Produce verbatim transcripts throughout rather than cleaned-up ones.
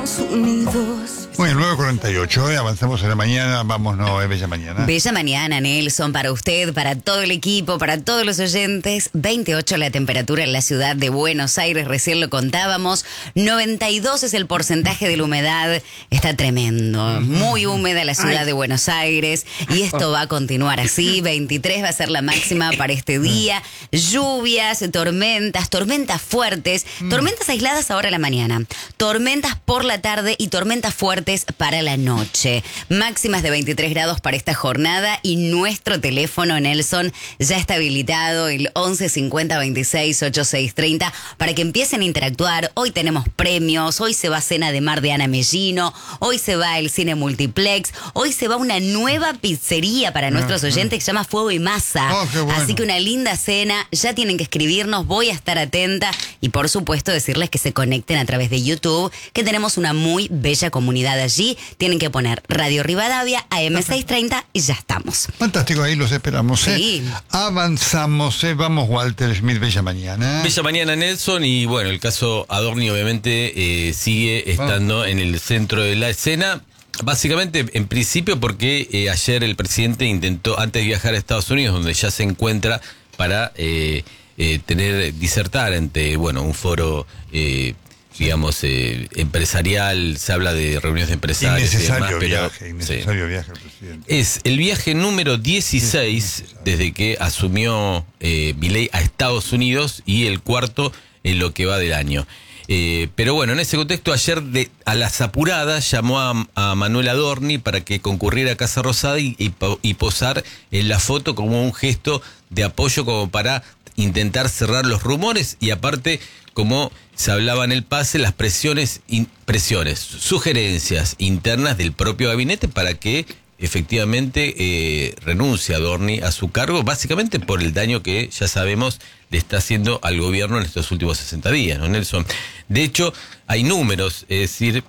Estados Unidos. Bueno, nueve cuarenta y ocho, ¿eh? Avanzamos en la mañana, vamos, no, es bella mañana. Bella mañana, Nelson, para usted, para todo el equipo, para todos los oyentes. veintiocho la temperatura en la ciudad de Buenos Aires, recién lo contábamos. noventa y dos es el porcentaje de la humedad, está tremendo. Muy húmeda la ciudad Ay. de Buenos Aires y esto va a continuar así. veintitrés va a ser la máxima para este día. Lluvias, tormentas, tormentas fuertes, tormentas aisladas ahora a la mañana, tormentas por la tarde y tormentas fuertes para la noche. Máximas de veintitrés grados para esta jornada y nuestro teléfono, Nelson, ya está habilitado, el once cincuenta veintiséis ochenta y seis treinta, para que empiecen a interactuar. Hoy tenemos premios, hoy se va Cena de Mar de Ana Mellino, hoy se va el Cine Multiplex, hoy se va una nueva pizzería para nuestros oyentes que se llama Fuego y Masa. Oh, qué bueno. Así que una linda cena, ya tienen que escribirnos, voy a estar atenta y por supuesto decirles que se conecten a través de YouTube, que tenemos una muy bella comunidad allí. Tienen que poner Radio Rivadavia, A M seiscientos treinta y ya estamos. Fantástico, ahí los esperamos, ¿eh? Sí. Avanzamos, ¿eh? Vamos, Walter Smith, bella mañana. Bella mañana, Nelson, y bueno, el caso Adorni obviamente eh, sigue estando en el centro de la escena. Básicamente, en principio, porque eh, ayer el presidente intentó, antes de viajar a Estados Unidos, donde ya se encuentra, para eh, eh, tener, disertar ante, bueno, un foro, eh, digamos, eh, empresarial. Se habla de reuniones de empresarios y Innecesario demás, pero, viaje, innecesario sí. viaje al presidente. Es el viaje número dieciséis desde que asumió eh, Milei a Estados Unidos y el cuarto en lo que va del año. Eh, pero bueno, en ese contexto, ayer de, a las apuradas llamó a, a Manuel Adorni para que concurriera a Casa Rosada y, y, y posar en la foto como un gesto de apoyo, como para intentar cerrar los rumores y aparte, como se hablaba en el pase, las presiones, in, presiones, sugerencias internas del propio gabinete para que efectivamente eh, renuncie Adorni a su cargo, básicamente por el daño que ya sabemos le está haciendo al gobierno en estos últimos sesenta días, ¿no, Nelson? De hecho, hay números, es decir,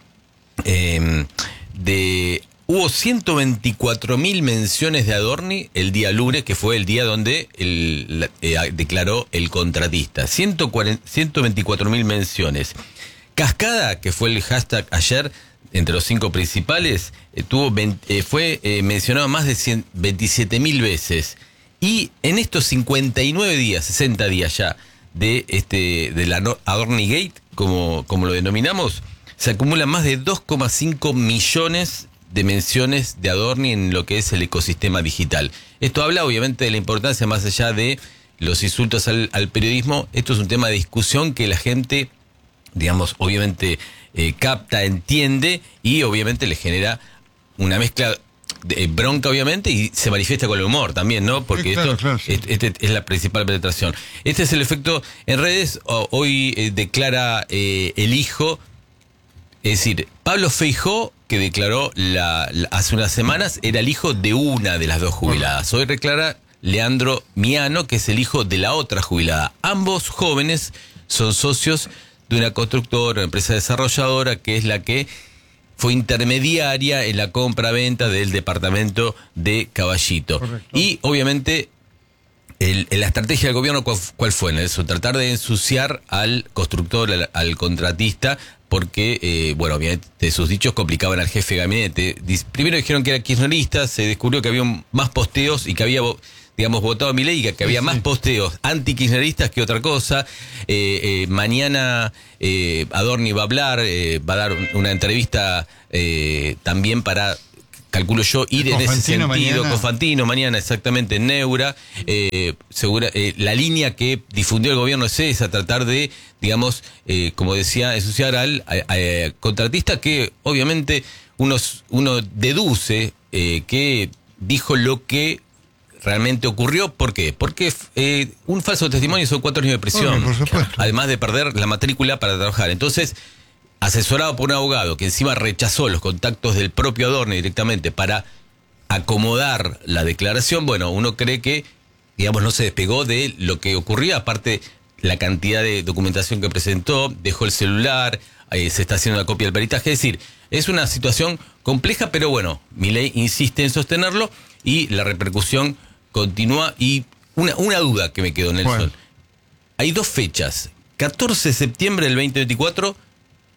eh, de hubo ciento veinticuatro mil menciones de Adorni el día lunes, que fue el día donde el, la, eh, declaró el contratista. ciento veinticuatro mil menciones. Cascada, que fue el hashtag ayer, entre los cinco principales, eh, tuvo veinte, eh, fue eh, mencionado más de veintisiete mil veces. Y en estos cincuenta y nueve días, sesenta días ya, de este de la Adorni Gate, como, como lo denominamos, se acumulan más de dos coma cinco millones de menciones de Adorni en lo que es el ecosistema digital. Esto habla obviamente de la importancia, más allá de los insultos al, al periodismo. Esto es un tema de discusión que la gente, digamos, obviamente eh, capta, entiende y obviamente le genera una mezcla de bronca, obviamente, y se manifiesta con el humor también, ¿no? Porque sí, claro, esto claro, sí. este, este es la principal penetración. Este es el efecto en redes. Hoy eh, declara eh, el hijo, es decir, Pablo Feijó, que declaró la, la, hace unas semanas, era el hijo de una de las dos jubiladas. Hoy declara Leandro Miano, que es el hijo de la otra jubilada. Ambos jóvenes son socios de una constructora, una empresa desarrolladora, que es la que fue intermediaria en la compra-venta del departamento de Caballito. Correcto. Y obviamente el, la estrategia del gobierno, ¿cuál, cuál fue, Nelson? Tratar de ensuciar al constructor, al, al contratista, porque, eh, bueno, obviamente sus dichos complicaban al jefe de gabinete. Primero dijeron que era kirchnerista, se descubrió que había un, más posteos y que había, digamos, votado a Milei, que había sí, más sí. posteos anti-kirchneristas que otra cosa. Eh, eh, mañana eh, Adorni va a hablar, eh, va a dar una entrevista eh, también para, calculo yo, ir en ese sentido. Mañana. Con Fantino mañana, exactamente, en Neura. Eh, segura, eh, la línea que difundió el gobierno es esa, tratar de, digamos, eh, como decía, ensuciar al a, a, contratista, que obviamente uno, uno deduce eh, que dijo lo que realmente ocurrió. ¿Por qué? Porque eh, un falso testimonio son cuatro años de prisión, bueno, por supuesto. Además de perder la matrícula para trabajar. Entonces, asesorado por un abogado que encima rechazó los contactos del propio Adorni directamente para acomodar la declaración, bueno, uno cree que, digamos, no se despegó de lo que ocurría. Aparte, la cantidad de documentación que presentó, dejó el celular, eh, se está haciendo una copia del peritaje. Es decir, es una situación compleja, pero bueno, Milei insiste en sostenerlo y la repercusión continúa. Y una, una duda que me quedó, Nelson. Bueno. Hay dos fechas, catorce de septiembre del veinte veinticuatro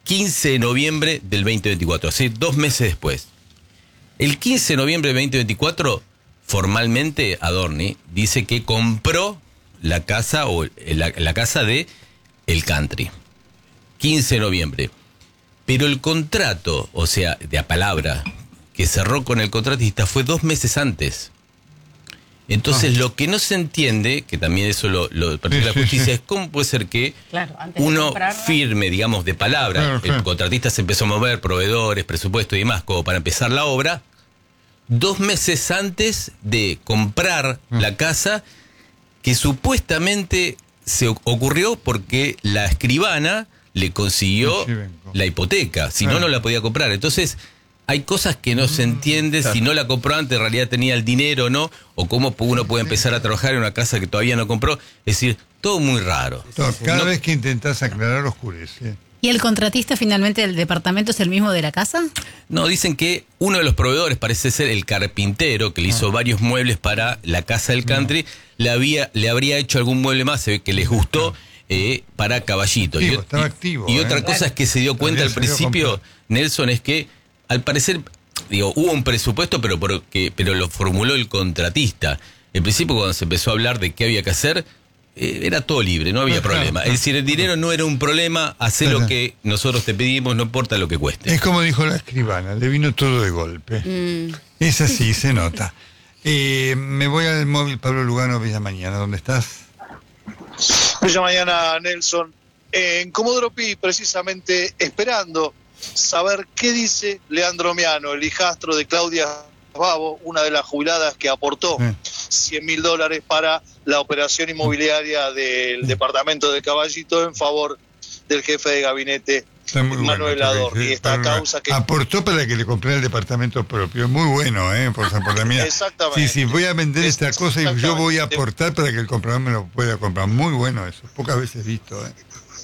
quince de noviembre del veinte veinticuatro, así dos meses después. El quince de noviembre del veinte veinticuatro, formalmente Adorni dice que compró la casa o la, la casa de El Country. quince de noviembre. Pero el contrato, o sea, de a palabra, que cerró con el contratista fue dos meses antes. Entonces, oh. lo que no se entiende, que también eso lo, lo persigue sí, la justicia, sí, sí. es cómo puede ser que claro, uno firme, digamos, de palabra. Claro, claro. El contratista se empezó a mover, proveedores, presupuesto y demás, como para empezar la obra, dos meses antes de comprar mm. la casa, que supuestamente se ocurrió porque la escribana le consiguió la hipoteca, si no, no la podía comprar. Entonces, hay cosas que no se entiende, claro. si no la compró antes, en realidad tenía el dinero o no, o cómo uno puede empezar a trabajar en una casa que todavía no compró. Es decir, todo muy raro. No, cada no, vez que intentás aclarar, oscurece. ¿Y el contratista finalmente del departamento es el mismo de la casa? No, dicen que uno de los proveedores parece ser el carpintero, que le hizo ah. varios muebles para la casa del Country, no. le, había, le habría hecho algún mueble más, se ve que les gustó, eh, para Caballito. Activo, y, estaba activo, y eh. otra cosa es que se dio cuenta al principio, Nelson, es que al parecer, digo, hubo un presupuesto, pero porque, pero lo formuló el contratista. En principio, cuando se empezó a hablar de qué había que hacer, eh, era todo libre, no había problema. Es decir, el dinero no era un problema, hacer lo que nosotros te pedimos, no importa lo que cueste. Es como dijo la escribana, le vino todo de golpe. Mm. Es así, se nota. Eh, me voy al móvil Pablo Lugano, Villa Mañana. ¿Dónde estás? Villa Mañana, Nelson. En Comodoro Pi, precisamente esperando saber qué dice Leandro Miano, el hijastro de Claudia Babo, una de las jubiladas que aportó cien mil dólares para la operación inmobiliaria del departamento de Caballito en favor del jefe de gabinete Manuel Adorni. Y esta causa que aportó para que le comprara el departamento propio. Muy bueno, ¿eh? Por, por la mía. Exactamente. Sí, sí, voy a vender es, esta cosa y yo voy a aportar para que el comprador me lo pueda comprar. Muy bueno eso. Pocas veces visto, ¿eh?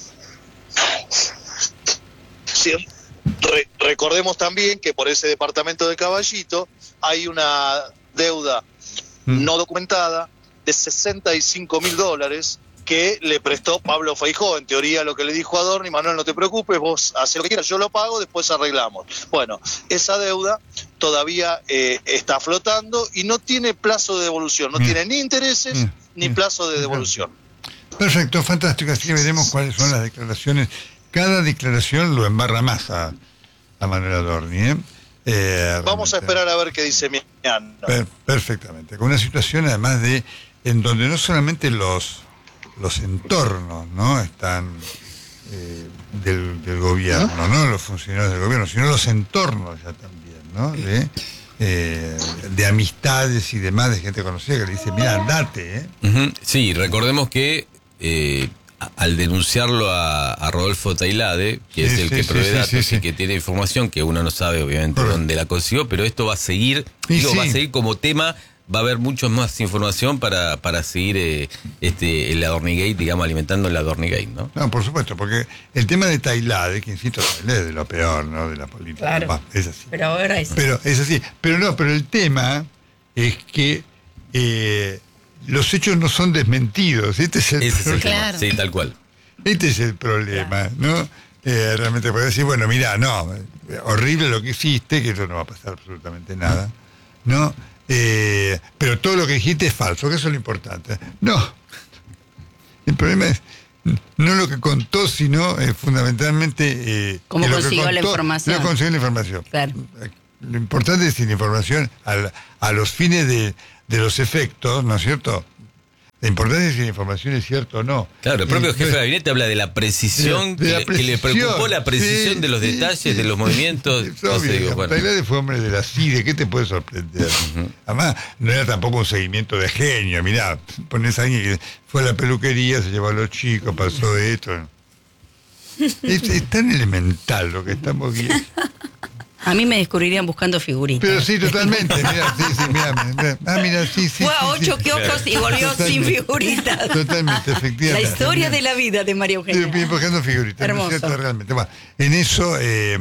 Sí. Re- recordemos también que por ese departamento de Caballito hay una deuda mm. no documentada de sesenta y cinco mil dólares que le prestó Pablo Feijó. En teoría, lo que le dijo a Adorni: Manuel, no te preocupes, vos haz lo que quieras, yo lo pago, después arreglamos. Bueno, esa deuda todavía eh, está flotando y no tiene plazo de devolución, no mm. tiene ni intereses mm. ni mm. plazo de devolución. Perfecto, fantástico. Así que veremos cuáles son las declaraciones. Cada declaración lo embarra más a, a Manuel Adorni, ¿eh? Eh, Vamos a esperar a ver qué dice Miano. Per, perfectamente. Con una situación además de en donde no solamente los los entornos, ¿no? están eh, del, del gobierno, ¿no? Los funcionarios del gobierno, sino los entornos ya también, ¿no? De, eh, de amistades y demás, de gente conocida que le dice, mira, andate, ¿eh? Uh-huh. Sí, recordemos que eh, al denunciarlo a, a Rodolfo Tailade, que sí, es el sí, que provee sí, datos sí, sí, y que tiene información que uno no sabe obviamente Correcto. dónde la consiguió, pero esto va a seguir, digo, sí. va a seguir como tema, va a haber mucho más información para, para seguir eh, este el Adornigate, digamos, alimentando el Adornigate, ¿no? No, por supuesto, porque el tema de Tailade, que insisto, Tailade es de lo peor, ¿no? De la política. Claro. Va, es así. Pero ahora es. Pero es así. Pero no, pero el tema es que eh, los hechos no son desmentidos. Este es el Ese problema. Es el claro. Sí, tal cual. Este es el problema, claro. ¿no? Eh, realmente puede decir, bueno, mira, no, horrible lo que hiciste, que eso no va a pasar absolutamente nada, ¿no? Eh, pero todo lo que dijiste es falso, que eso es lo importante. No, el problema es no lo que contó, sino eh, fundamentalmente eh, cómo lo consiguió que contó, la información. No consiguió la información. Claro. Lo importante es la información a, a los fines de, de los efectos, ¿no es cierto? La importancia es si la información es cierta o no. Claro, el propio jefe de gabinete habla de la precisión, de, de la que, precisión le, que le preocupó la precisión sí, de los sí, detalles, sí, de los movimientos. Es obvio, sé, digo, bueno. Tailade fue hombre de la C I D E, ¿qué te puede sorprender? Uh-huh. Además, no era tampoco un seguimiento de genio. Mirá, pones a alguien que fue a la peluquería, se llevó a los chicos, pasó esto. Es, es tan elemental lo que estamos viendo. A mí me descubrirían buscando figuritas. Pero sí, totalmente. Mira, sí, sí, mira, mira. Ah, mira, sí, sí. Fue a ocho sí, kioscos sí. y volvió totalmente, sin figuritas. Totalmente, efectivamente. La historia de la vida de María Eugenia. Sí, buscando figuritas. Hermoso. ¿No es cierto? Realmente. Bueno, en eso, eh,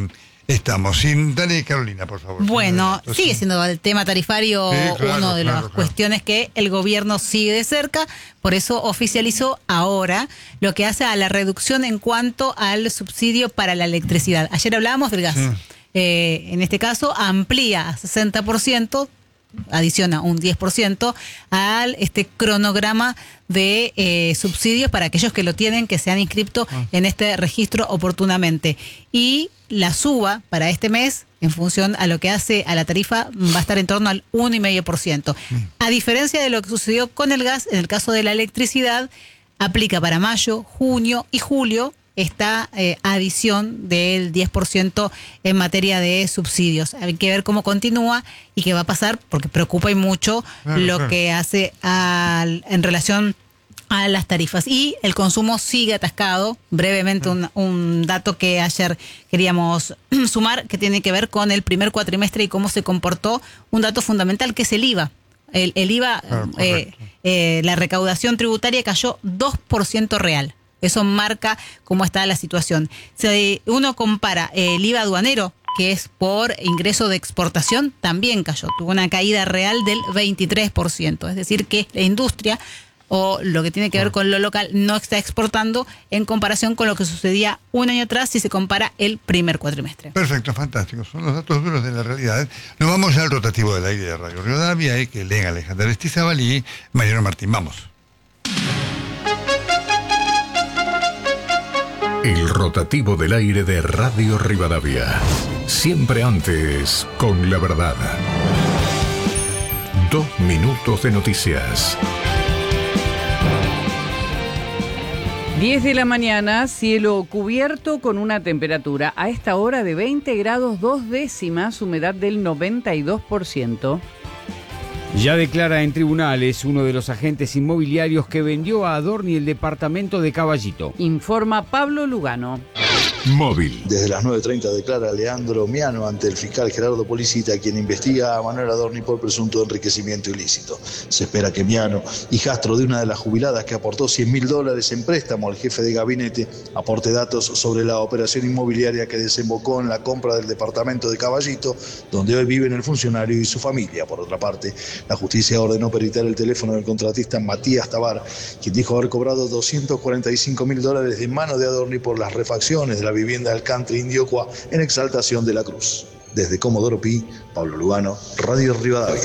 estamos. Sin, dale, Carolina, por favor. Bueno, Entonces, sigue siendo el tema tarifario Sí, claro, uno de claro, las claro. cuestiones que el gobierno sigue de cerca, por eso oficializó ahora lo que hace a la reducción en cuanto al subsidio para la electricidad. Ayer hablábamos del gas. Sí. Eh, en este caso amplía a sesenta por ciento, adiciona un diez por ciento al este cronograma de eh, subsidios para aquellos que lo tienen, que se han inscrito en este registro oportunamente. Y la suba para este mes, en función a lo que hace a la tarifa, va a estar en torno al uno coma cinco por ciento. A diferencia de lo que sucedió con el gas, en el caso de la electricidad, aplica para mayo, junio y julio esta eh, adición del diez por ciento en materia de subsidios. Hay que ver cómo continúa y qué va a pasar, porque preocupa y mucho Claro, lo claro. que hace al, en relación a las tarifas. Y el consumo sigue atascado. Brevemente, un, un dato que ayer queríamos sumar, que tiene que ver con el primer cuatrimestre y cómo se comportó, un dato fundamental que es el I V A. El, el I V A, Ah, eh, correcto. eh, la recaudación tributaria cayó dos por ciento real. Eso marca cómo está la situación. Si uno compara el I V A aduanero, que es por ingreso de exportación, también cayó. Tuvo una caída real del veintitrés por ciento. Es decir, que la industria, o lo que tiene que ver con lo local, no está exportando en comparación con lo que sucedía un año atrás si se compara el primer cuatrimestre. Perfecto, fantástico. Son los datos duros de la realidad. Nos vamos ya al rotativo del aire de Radio Rivadavia y que leen Alejandra Aristizábal y Mariano Martín. Vamos. El rotativo del aire de Radio Rivadavia. Siempre antes con la verdad. Dos minutos de noticias. diez de la mañana, cielo cubierto con una temperatura a esta hora de veinte grados dos décimas, humedad del noventa y dos por ciento. Ya declara en tribunales uno de los agentes inmobiliarios que vendió a Adorni el departamento de Caballito. Informa Pablo Lugano. Móvil. Desde las nueve treinta declara Leandro Miano ante el fiscal Gerardo Policita, quien investiga a Manuel Adorni por presunto enriquecimiento ilícito. Se espera que Miano, hijastro de una de las jubiladas que aportó cien mil dólares en préstamo al jefe de gabinete, aporte datos sobre la operación inmobiliaria que desembocó en la compra del departamento de Caballito, donde hoy viven el funcionario y su familia. Por otra parte, la justicia ordenó peritar el teléfono del contratista Matías Tabar, quien dijo haber cobrado doscientos cuarenta y cinco mil dólares de mano de Adorni por las refacciones de la vivienda del country Indiocua en Exaltación de la Cruz. Desde Comodoro Pi, Pablo Lugano, Radio Rivadavia.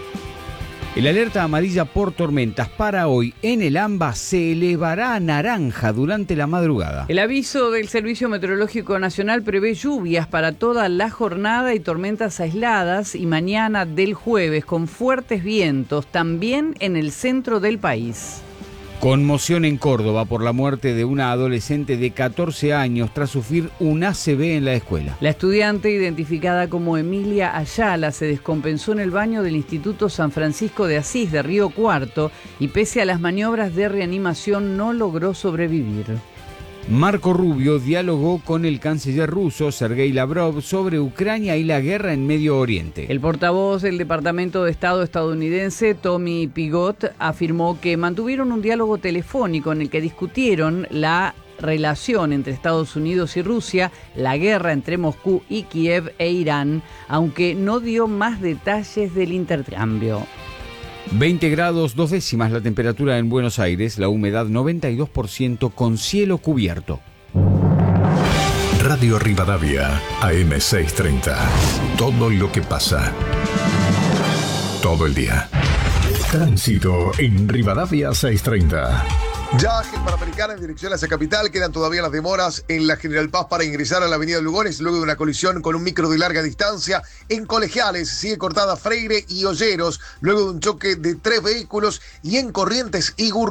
El alerta amarilla por tormentas para hoy en el AMBA se elevará a naranja durante la madrugada. El aviso del Servicio Meteorológico Nacional prevé lluvias para toda la jornada y tormentas aisladas y mañana del jueves con fuertes vientos también en el centro del país. Conmoción en Córdoba por la muerte de una adolescente de catorce años tras sufrir un A C V en la escuela. La estudiante, identificada como Emilia Ayala, se descompensó en el baño del Instituto San Francisco de Asís de Río Cuarto y pese a las maniobras de reanimación no logró sobrevivir. Marco Rubio dialogó con el canciller ruso Sergei Lavrov sobre Ucrania y la guerra en Medio Oriente. El portavoz del Departamento de Estado estadounidense, Tommy Pigott, afirmó que mantuvieron un diálogo telefónico en el que discutieron la relación entre Estados Unidos y Rusia, la guerra entre Moscú y Kiev e Irán, aunque no dio más detalles del intercambio. veinte grados dos décimas la temperatura en Buenos Aires, la humedad noventa y dos por ciento con cielo cubierto. Radio Rivadavia, A M seiscientos treinta. Todo lo que pasa. Todo el día. Tránsito en Rivadavia seiscientos treinta. Ya Ángel Panamericana en dirección hacia Capital, quedan todavía las demoras en la General Paz para ingresar a la avenida Lugones luego de una colisión con un micro de larga distancia. En Colegiales sigue cortada Freire y Olleros luego de un choque de tres vehículos y en Corrientes y Gurriel